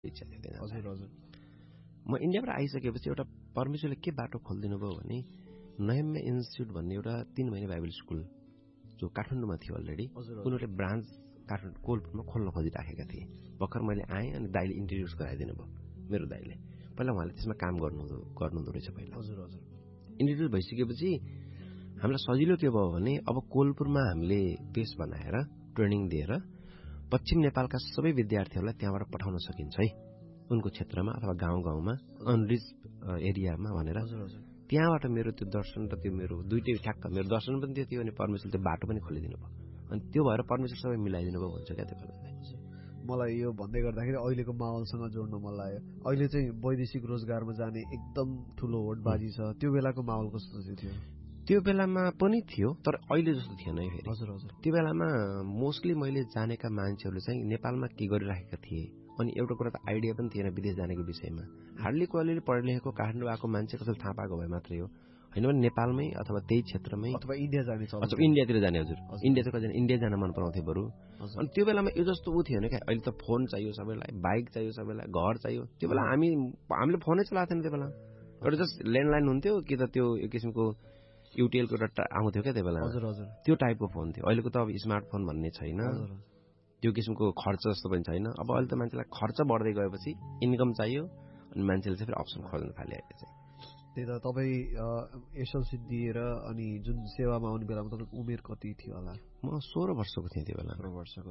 इच्छा थियो। हजुर हजुर। म इन्डियाबाट आइसकेपछि एउटा परमेश्वरले के बाटो खोलिदिनु भयो भने नहेम्या इन्स्टिट्युट भन्ने एउटा 3 महिना बाइबल स्कुल जो काठमाडौँमा थियो अलरेडी, उनीहरूले ब्रान्च काठमाडौँ कोलपुरमा खोल्न खोजिराखेका थिए। भर्खर मैले आएँ अनि दाइले इन्ट्रोड्युस गराइदिनु भयो, मेरो दाइले। पहिला उहाँले त्यसमा काम गर्नुहुँदो रहेछ पहिला। हजुर हजुर। इन्ट्रोड्युस भइसकेपछि हामीलाई सजिलो के भयो भने अब कोलपुरमा हामीले बेस बनाएर ट्रेनिङ दिएर पश्चिम नेपालका सबै विद्यार्थीहरूलाई त्यहाँबाट पठाउन सकिन्छ है, उनको क्षेत्रमा अथवा गाउँमा अनरिच एरियामा भनेर। त्यहाँबाट मेरो त्यो दर्शन र त्यो मेरो दुइटै ठ्याक्क, मेरो दर्शन पनि थियो अनि परमेश्वरले त्यो बाटो पनि खोलिदिनु भयो। अनि त्यो भएर परमेश्वर सबै मिलाइदिनु भयो भन्छ क्या। त्यो मलाई यो भन्दै गर्दाखेरि अहिलेको माहौलसँग जोड्न मन लाग्यो। अहिले चाहिँ वैदेशिक रोजगारमा जाने एकदम ठुलो होडबाजी छ, त्यो बेलाको माहौल कस्तो थियो? त्यो बेलामा पनि थियो, तर अहिले जस्तो थिएन है फेरि। हजुर हजुर। त्यो बेलामा मोस्टली मैले जानेका मान्छेहरूले चाहिँ नेपालमा के गरिराखेका थिए, अनि एउटा कुरा त आइडिया पनि थिएन विदेश जानेको विषयमा। हार्डली अलिअलि पढे लेखेको काठमाडौँ आएको मान्छे कसैले थाहा पाएको भए मात्रै हो, होइन भने नेपालमै अथवा त्यही क्षेत्रमै अथवा इन्डिया जाने छ, अथवा इन्डियातिर जाने। हजुर, इन्डिया चाहिँ कतिजना इन्डिया जान मन पराउँथे बरु। अनि त्यो बेलामा यो जस्तो ऊ थिएन क्या। अहिले त फोन चाहियो सबैलाई, बाइक चाहियो सबैलाई, घर चाहियो। त्यो बेला हामीले फोनै चलाएको थिएन त्यो बेला। एउटा जस्ट ल्यान्डलाइन हुन्थ्यो कि त त्यो एक किसिमको युटिएलको एउटा आउँथ्यो क्या त्यो बेला। हजुर हजुर। त्यो टाइपको फोन थियो। अहिलेको त अब स्मार्टफोन भन्ने छैन, त्यो किसिमको खर्च जस्तो पनि छैन। अब अहिले त मान्छेलाई खर्च बढ्दै गएपछि इन्कम चाहियो अनि मान्छेले चाहिँ फेरि अप्सन खोज्न थाल्यो अहिले चाहिँ। त्यही त तपाईँ एसएलसी दिएर अनि जुन सेवामा आउने बेलामा तपाईँको उमेर कति थियो होला? म 16 वर्षको थिएँ त्यो बेला। 16 वर्षको।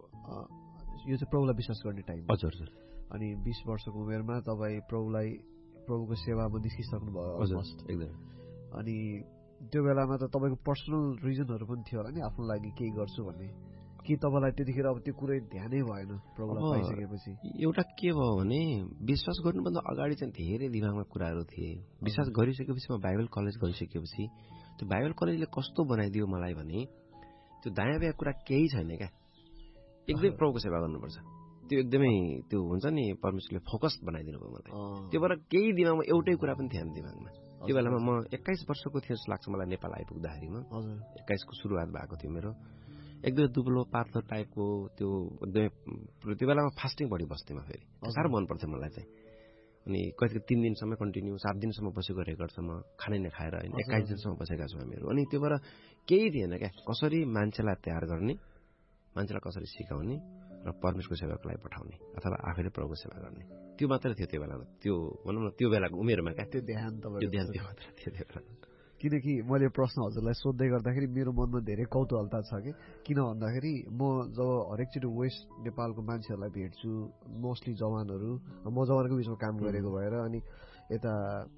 यो चाहिँ प्रभुलाई विश्वास गर्ने टाइम। हजुर हजुर। अनि 20 वर्षको उमेरमा तपाईँ प्रभुको सेवामा निस्किसक्नु भयो अलमोस्ट एकदम। अनि त्यो बेलामा त तपाईँको पर्सनल रिजनहरू पनि थियो होला नि आफ्नो लागि केही गर्छु भन्ने, कि तपाईँलाई त्यतिखेर अब त्यो कुरै ध्यानै भएन प्रभुलाई पाइसकेपछि? एउटा के भयो भने विश्वास गर्नुभन्दा अगाडि चाहिँ धेरै दिमागमा कुराहरू थिए। विश्वास गरिसकेपछि म बाइबल कलेज गइसकेपछि त्यो बाइबल कलेजले कस्तो बनाइदियो मलाई भने त्यो दायाँ बायाँ कुरा केही छैन क्या। एकदमै प्रभुको सेवा गर्नुपर्छ, त्यो एकदमै त्यो हुन्छ नि, परमेश्वरले फोकस बनाइदिनु भयो मलाई। त्यो भएर केही दिमागमा एउटै कुरा पनि थिएन दिमागमा। त्यो बेलामा म 21 वर्षको थिएँ जस्तो लाग्छ मलाई नेपाल आइपुग्दाखेरिमा। 21 को सुरुवात भएको थियो मेरो। एकदमै दुब्लो पातलो टाइपको त्यो एकदमै त्यो बेलामा फास्टिङ बढी बस्थेँ म फेरि। साह्रो मन पर्थ्यो मलाई चाहिँ। अनि कहिले 3 दिनसम्म कन्टिन्यू 7 दिनसम्म बसेको रेकर्ड छ। म खानै नखाएर 21 दिनसम्म बसेका छु हामीहरू। अनि त्यो भएर केही थिएन क्या, कसरी मान्छेलाई तयार गर्ने, मान्छेलाई कसरी सिकाउने र परमेश्वरको सेवाको लागि पठाउने अथवा आफैले प्रभुको सेवा गर्ने, त्यो मात्रै थियो त्यो बेलामा। त्यो भनौँ न त्यो बेलाको उमेरमा क्या, त्यो ध्यान त्यो मात्र थियो त्यो बेला। किनकि मैले प्रश्न हजुरलाई सोध्दै गर्दाखेरि मेरो मनमा धेरै कौतूहलता छ कि किन भन्दाखेरि म जब हरेकचोटि वेस्ट नेपालको मान्छेहरूलाई भेट्छु, मोस्टली जवानहरू, म जवानको बिचमा काम गरेको भएर, अनि यता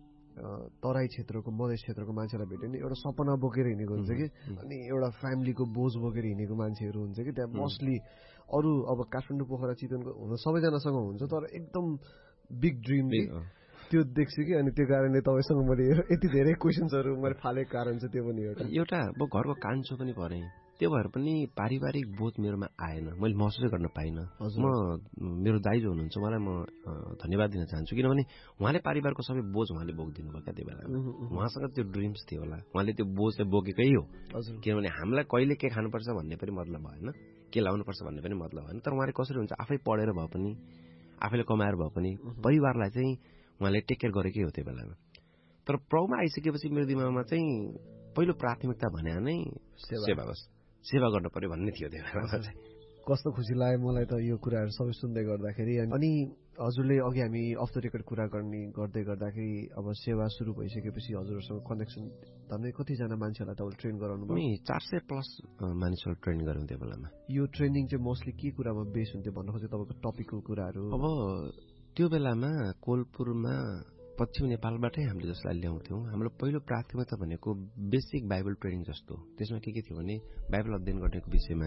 तराई क्षेत्रको मधेस क्षेत्रको मान्छेलाई भेट्यो भने एउटा सपना बोकेर हिँडेको हुन्छ कि, अनि एउटा फ्यामिलीको बोझ बोकेर हिँडेको मान्छेहरू हुन्छ कि त्यहाँ मोस्टली। अरू अब काठमाडौँ पोखरा चितवनको हुन सबैजनासँग हुन्छ, तर एकदम बिग ड्रिम त्यो देख्छु कि। अनि त्यो कारणले तपाईँसँग मैले यति धेरै क्वेसन्सहरू मैले फालेको कारण चाहिँ त्यो पनि एउटा म घरको कान्छो पनि परेँ, त्यो भएर पनि पारिवारिक बोध मेरोमा आएन, मैले महसुस गर्न पाइनँ। म मेरो दाइ जो हुनुहुन्छ उहाँलाई म धन्यवाद दिन चाहन्छु, किनभने उहाँले परिवारको सबै बोझ उहाँले बोकिदिनु भयो क्या त्यो बेलामा। उहाँसँग त्यो ड्रिम्स थियो होला, उहाँले त्यो बोझ चाहिँ बोकेकै हो। किनभने हामीलाई कहिले के खानुपर्छ भन्ने पनि मतलब भएन, के लाउनुपर्छ भन्ने पनि मतलब भएन। तर उहाँले कसरी हुन्छ, आफै पढेर भए पनि आफैले कमाएर भए पनि परिवारलाई चाहिँ उहाँले टेक केयर गरेकै हो त्यो बेलामा। तर प्रभुमा आइसकेपछि मेरो दिमागमा चाहिँ पहिलो प्राथमिकता भने नै सेवा, बस सेवा गर्नु पर्यो भन्ने थियो त्यो बेलामा चाहिँ। कस्तो खुसी लाग्यो मलाई त यो कुराहरू सबै सुन्दै गर्दाखेरि। अनि हजुरले अघि हामी अफ द रेकर्ड कुरा गर्दै गर्दाखेरि अब सेवा सुरु भइसकेपछि हजुरसँग कनेक्सन झन्डै कतिजना मान्छेहरूलाई तपाईँले ट्रेन गराउनु भयो? 400+ मानिसहरू ट्रेन गऱ्यौँ त्यो बेलामा। यो ट्रेनिङ चाहिँ मोस्टली के कुरामा बेस हुन्थ्यो भन्नु खोज्यो तपाईँको टपिकको कुराहरू? अब त्यो बेलामा कोलपुरमा पश्चिम नेपालबाटै हामीले जसलाई ल्याउँथ्यौँ, हाम्रो पहिलो प्राथमिकता भनेको बेसिक बाइबल ट्रेनिङ जस्तो। त्यसमा के थियो भने बाइबल अध्ययन गर्नेको विषयमा,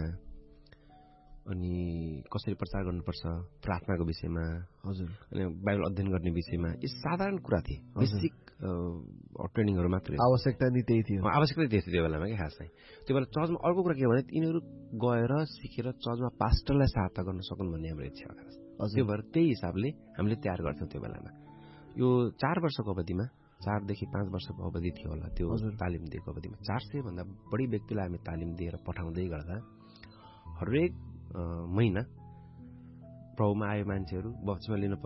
अनि कसरी प्रचार गर्नुपर्छ प्रार्थनाको विषयमा, हजुर, अनि बाइबल अध्ययन गर्ने विषयमा, यी साधारण कुरा थिए, बेसिक ट्रेनिङहरू मात्रै। आवश्यकता नि त्यही थियो, आवश्यकता त्यही थियो त्यो बेलामा क्या। खास चाहिँ त्यो बेला चर्चमा अर्को कुरा के भने यिनीहरू गएर सिकेर चर्चमा पास्टरलाई सहायता गर्न सकुन् भन्ने हाम्रो इच्छा हो। त्यो भएर त्यही हिसाबले हामीले तयार गर्थ्यौँ त्यो बेलामा। यो 4 वर्षको अवधिमा, 4 देखि 5 वर्षको अवधि थियो होला त्यो तालिम दिएको अवधिमा 400 भन्दा बढी व्यक्तिलाई हामी तालिम दिएर पठाउँदै गर्दा हरेक महिना भाउमा आयो मान्छेहरू बप्तिस्मा लिन